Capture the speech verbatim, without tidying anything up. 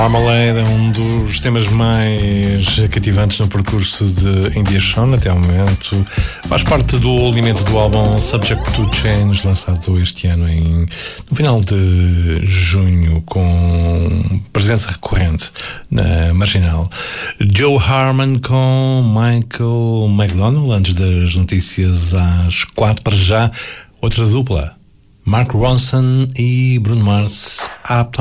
Marmalade é um dos temas mais cativantes no percurso de India Shawn até ao momento. Faz parte do alimento do álbum Subject to Change, lançado este ano em, no final de junho, com presença recorrente na Marginal. Joe Harman com Michael McDonald, antes das notícias às quatro. Para já, outra dupla, Mark Ronson e Bruno Mars, Uptown